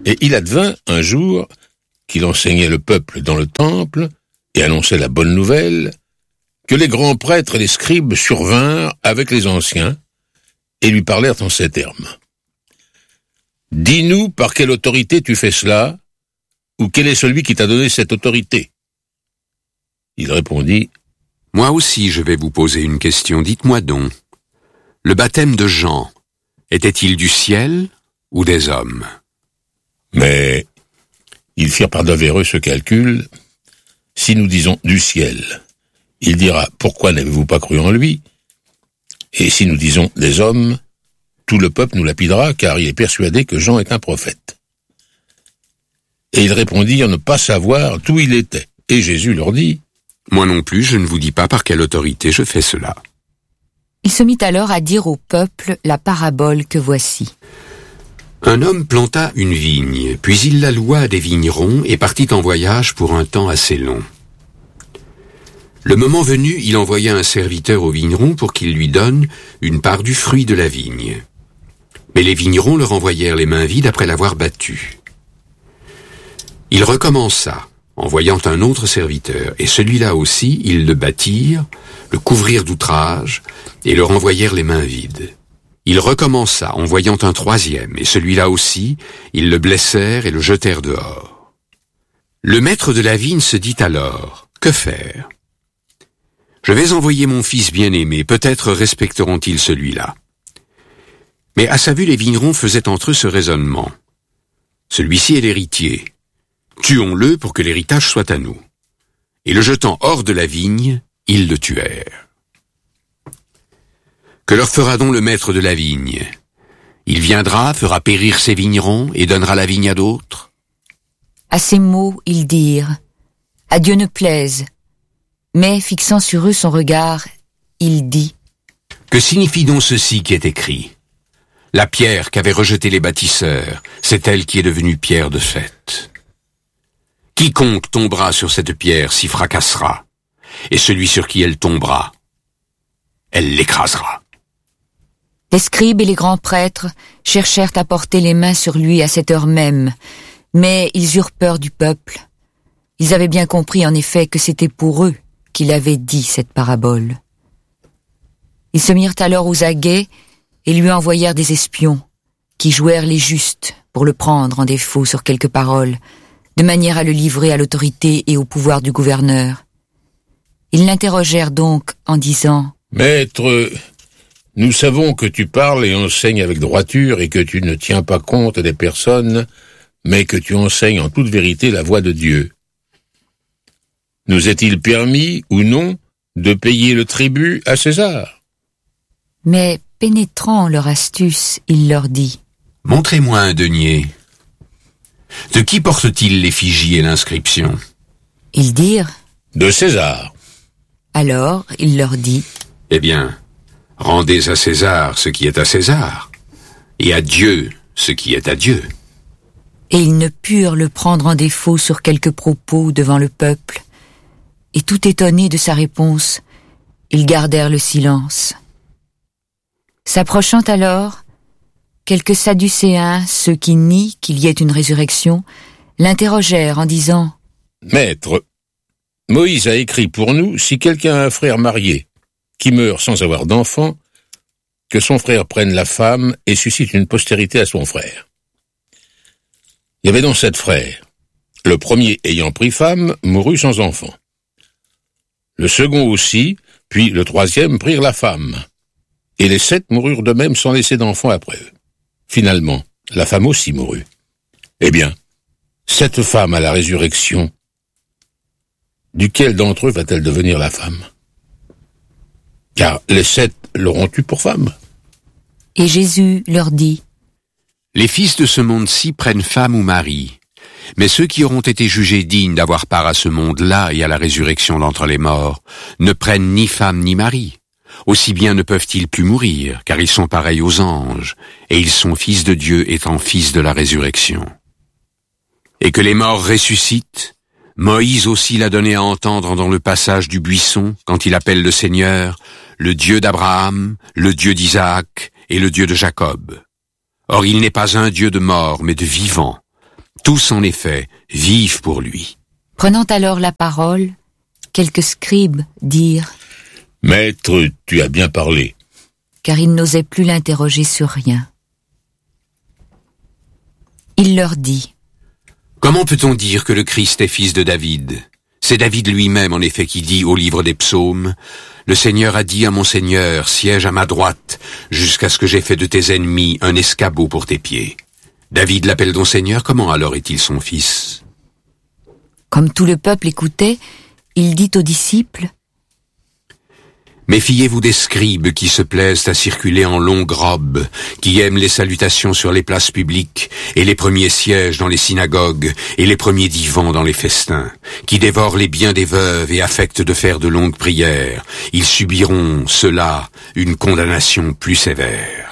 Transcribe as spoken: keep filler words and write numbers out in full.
Et il advint un jour qu'il enseignait le peuple dans le temple et annonçait la bonne nouvelle, que les grands prêtres et les scribes survinrent avec les anciens et lui parlèrent en ces termes. « Dis-nous par quelle autorité tu fais cela, ou quel est celui qui t'a donné cette autorité ?» Il répondit, « Moi aussi je vais vous poser une question, dites-moi donc. Le baptême de Jean, était-il du ciel ou des hommes ?» Mais ils firent par devers eux ce calcul. Si nous disons du ciel, il dira, pourquoi n'avez-vous pas cru en lui? Et si nous disons des hommes, tout le peuple nous lapidera, car il est persuadé que Jean est un prophète. Et ils répondirent ne pas savoir d'où il était. Et Jésus leur dit, moi non plus, je ne vous dis pas par quelle autorité je fais cela. Il se mit alors à dire au peuple la parabole que voici. Un homme planta une vigne, puis il la loua à des vignerons et partit en voyage pour un temps assez long. Le moment venu, il envoya un serviteur au vigneron pour qu'il lui donne une part du fruit de la vigne. Mais les vignerons le renvoyèrent les mains vides après l'avoir battu. Il recommença, en voyant un autre serviteur, et celui-là aussi, ils le battirent, le couvrirent d'outrages, et le renvoyèrent les mains vides. Il recommença, en voyant un troisième, et celui-là aussi, ils le blessèrent et le jetèrent dehors. Le maître de la vigne se dit alors, que faire? Je vais envoyer mon fils bien-aimé, peut-être respecteront-ils celui-là. Mais à sa vue, les vignerons faisaient entre eux ce raisonnement. Celui-ci est l'héritier. Tuons-le pour que l'héritage soit à nous. Et le jetant hors de la vigne, ils le tuèrent. Que leur fera donc le maître de la vigne? Il viendra, fera périr ses vignerons et donnera la vigne à d'autres? À ces mots, ils dirent, « À Dieu ne plaise ». Mais, fixant sur eux son regard, il dit, « Que signifie donc ceci qui est écrit? La pierre qu'avaient rejetée les bâtisseurs, c'est elle qui est devenue pierre de fait. Quiconque tombera sur cette pierre s'y fracassera, et celui sur qui elle tombera, elle l'écrasera. » Les scribes et les grands prêtres cherchèrent à porter les mains sur lui à cette heure même, mais ils eurent peur du peuple. Ils avaient bien compris en effet que c'était pour eux qu'il avait dit cette parabole. Ils se mirent alors aux aguets et lui envoyèrent des espions, qui jouèrent les justes pour le prendre en défaut sur quelques paroles, de manière à le livrer à l'autorité et au pouvoir du gouverneur. Ils l'interrogèrent donc en disant, « Maître, nous savons que tu parles et enseignes avec droiture et que tu ne tiens pas compte des personnes, mais que tu enseignes en toute vérité la voie de Dieu. Nous est-il permis, ou non, de payer le tribut à César ?» Mais, pénétrant leur astuce, il leur dit, « Montrez-moi un denier. De qui porte-t-il l'effigie et l'inscription ?» Ils dirent, « De César. » Alors, il leur dit, « Eh bien, rendez à César ce qui est à César, et à Dieu ce qui est à Dieu. » Et ils ne purent le prendre en défaut sur quelques propos devant le peuple, et tout étonnés de sa réponse, ils gardèrent le silence. S'approchant alors, quelques Sadducéens, ceux qui nient qu'il y ait une résurrection, l'interrogèrent en disant, « Maître, Moïse a écrit pour nous, si quelqu'un a un frère marié, qui meurt sans avoir d'enfant, que son frère prenne la femme et suscite une postérité à son frère. Il y avait donc sept frères. Le premier ayant pris femme, mourut sans enfant. Le second aussi, puis le troisième prirent la femme. Et les sept moururent de même sans laisser d'enfants après eux. Finalement, la femme aussi mourut. Eh bien, cette femme à la résurrection, duquel d'entre eux va-t-elle devenir la femme? Car les sept l'auront eue pour femme. » Et Jésus leur dit, « Les fils de ce monde-ci prennent femme ou mari, mais ceux qui auront été jugés dignes d'avoir part à ce monde-là et à la résurrection d'entre les morts ne prennent ni femme ni mari. Aussi bien ne peuvent-ils plus mourir, car ils sont pareils aux anges, et ils sont fils de Dieu étant fils de la résurrection. Et que les morts ressuscitent, Moïse aussi l'a donné à entendre dans le passage du buisson, quand il appelle le Seigneur, le Dieu d'Abraham, le Dieu d'Isaac et le Dieu de Jacob. Or il n'est pas un Dieu de mort, mais de vivant, Tous, en effet, vivent pour lui. Prenant alors la parole, quelques scribes dirent « Maître, tu as bien parlé. » Car ils n'osaient plus l'interroger sur rien. Il leur dit « Comment peut-on dire que le Christ est fils de David ? C'est David lui-même, en effet, qui dit au livre des psaumes « Le Seigneur a dit à mon Seigneur, siège à ma droite, jusqu'à ce que j'aie fait de tes ennemis un escabeau pour tes pieds. » David l'appelle donc Seigneur, comment alors est-il son fils ? Comme tout le peuple écoutait, il dit aux disciples « Méfiez-vous des scribes qui se plaisent à circuler en longues robes, qui aiment les salutations sur les places publiques, et les premiers sièges dans les synagogues, et les premiers divans dans les festins, qui dévorent les biens des veuves et affectent de faire de longues prières. Ils subiront, ceux-là, une condamnation plus sévère.